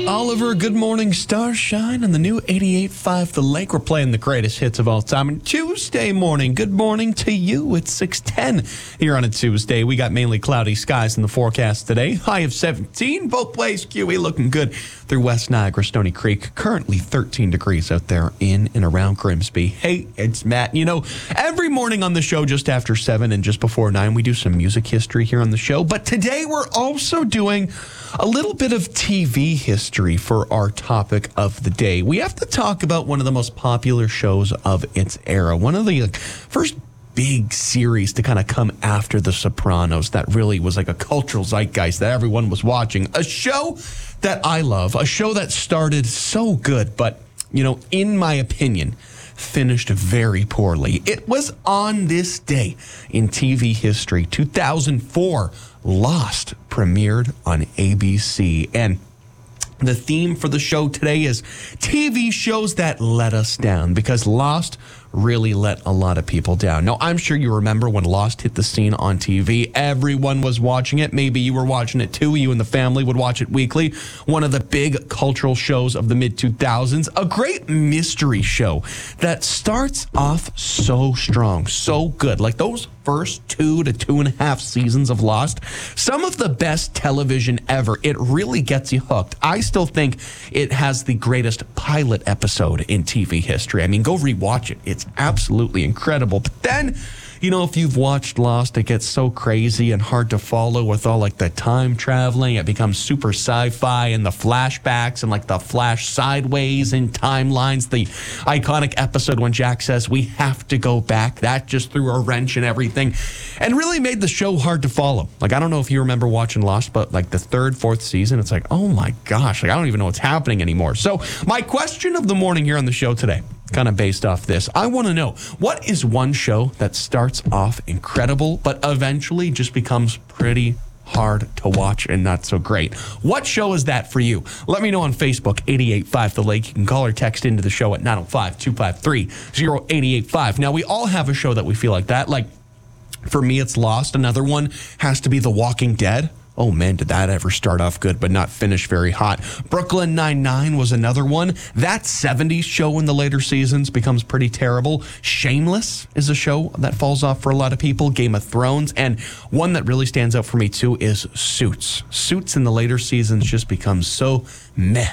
Oliver, good morning, Starshine on the new 88.5 The Lake. We're playing the greatest hits of all time on Tuesday morning. Good morning to you. It's 6:10 here on a Tuesday. We got mainly cloudy skies in the forecast today. High of 17. Both places QE looking good through West Niagara, Stony Creek. Currently 13 degrees out there in and around Grimsby. Hey, it's Matt. You know, every morning on the show just after 7 and just before 9, we do some music history here on the show. But today we're also doing a little bit of TV history for our topic of the day. We have to talk about one of the most popular shows of its era. One of the first big series to kind of come after The Sopranos that really was like a cultural zeitgeist that everyone was watching. A show that I love, a show that started so good, but, you know, in my opinion, finished very poorly. It was on this day in TV history, 2004, Lost premiered on ABC. And the theme for the show today is TV shows that let us down, because Lost really let a lot of people down. Now, I'm sure you remember when Lost hit the scene on TV. Everyone was watching it. Maybe you were watching it too. You and the family would watch it weekly. One of the big cultural shows of the mid-2000s. A great mystery show that starts off so strong, so good. Like those first 2 to 2.5 seasons of Lost, some of the best television ever. It really gets you hooked. I still think it has the greatest pilot episode in TV history. I mean, go rewatch it. It's absolutely incredible. But then, you know, if you've watched Lost, it gets so crazy and hard to follow with all like the time traveling. It becomes super sci-fi and the flashbacks and like the flash sideways in timelines. The iconic episode when Jack says, "We have to go back." That just threw a wrench in everything and really made the show hard to follow. Like, I don't know if you remember watching Lost, but like the 3rd, 4th season, it's like, oh my gosh, like I don't even know what's happening anymore. So my question of the morning here on the show today, kind of based off this, I want to know, what is one show that starts off incredible but eventually just becomes pretty hard to watch and not so great? What show is that for you? Let me know on Facebook, 88.5 The Lake. You can call or text into the show at 905-253-0885. Now, we all have a show that we feel like that. Like, for me, it's Lost. Another one has to be The Walking Dead. Oh man, did that ever start off good but not finish very hot. Brooklyn Nine-Nine was another one. That 70s show in the later seasons becomes pretty terrible. Shameless is a show that falls off for a lot of people. Game of Thrones. And one that really stands out for me too is Suits. Suits in the later seasons just becomes so meh.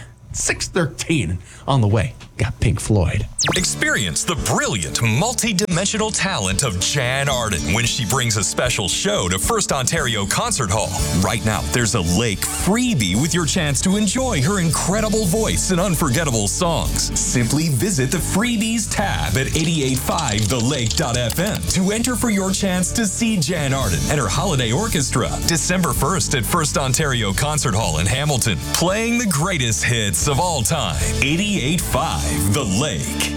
6:13 on the way. Got Pink Floyd. Experience the brilliant, multi-dimensional talent of Jan Arden when she brings a special show to First Ontario Concert Hall. Right now, there's a Lake freebie with your chance to enjoy her incredible voice and unforgettable songs. Simply visit the freebies tab at 885thelake.fm to enter for your chance to see Jan Arden and her holiday orchestra December 1st at First Ontario Concert Hall in Hamilton, playing the greatest hits of all time. 88.5 The Lake.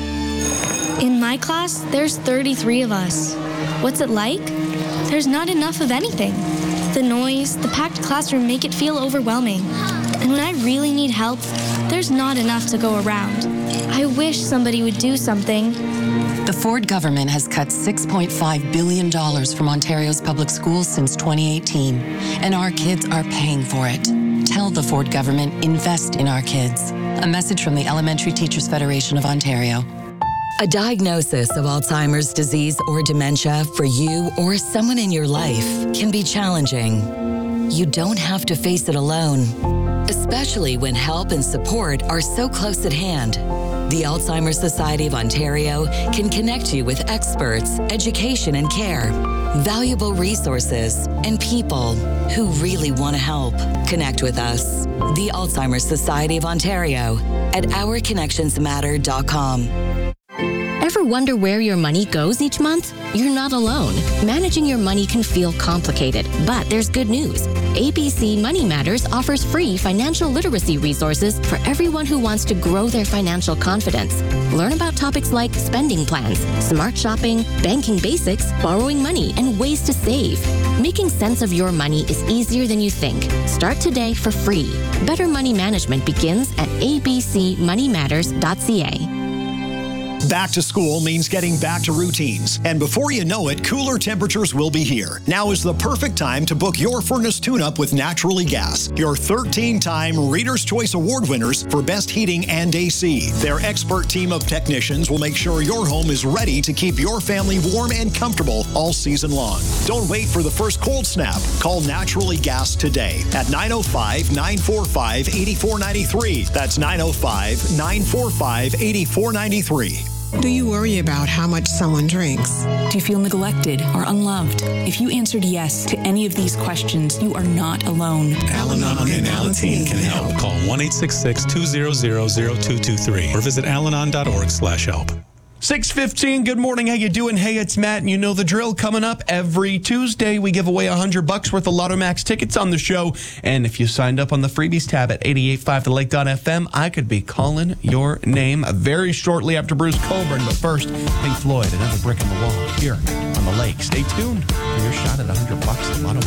In my class, there's 33 of us. What's it like? There's not enough of anything. The noise, the packed classroom make it feel overwhelming. And when I really need help, there's not enough to go around. I wish somebody would do something. The Ford government has cut $6.5 billion from Ontario's public schools since 2018, and our kids are paying for it. Tell the Ford government, invest in our kids. A message from the Elementary Teachers Federation of Ontario. A diagnosis of Alzheimer's disease or dementia for you or someone in your life can be challenging. You don't have to face it alone, especially when help and support are so close at hand. The Alzheimer's Society of Ontario can connect you with experts, education and care, valuable resources, and people who really want to help. Connect with us, the Alzheimer's Society of Ontario, at ourconnectionsmatter.com. Ever wonder where your money goes each month? You're not alone. Managing your money can feel complicated, but there's good news. ABC Money Matters offers free financial literacy resources for everyone who wants to grow their financial confidence. Learn about topics like spending plans, smart shopping, banking basics, borrowing money, and ways to save. Making sense of your money is easier than you think. Start today for free. Better money management begins at abcmoneymatters.ca. Back to school means getting back to routines. And before you know it, cooler temperatures will be here. Now is the perfect time to book your furnace tune-up with Naturally Gas, your 13-time Reader's Choice Award winners for Best Heating and AC. Their expert team of technicians will make sure your home is ready to keep your family warm and comfortable all season long. Don't wait for the first cold snap. Call Naturally Gas today at 905-945-8493. That's 905-945-8493. Do you worry about how much someone drinks? Do you feel neglected or unloved? If you answered yes to any of these questions, you are not alone. Al-Anon and Alateen can help. Call 1-866-200-0223 or visit alanon.org/help. 6:15, good morning. How you doing? Hey, it's Matt, and you know the drill. Coming up every Tuesday, we give away $100 worth of Lotto Max tickets on the show. And if you signed up on the freebies tab at 88.5thelake.fm, I could be calling your name very shortly after Bruce Coburn. But first, Pink Floyd, Another Brick in the Wall, here on the Lake. Stay tuned for your shot at $100 Lotto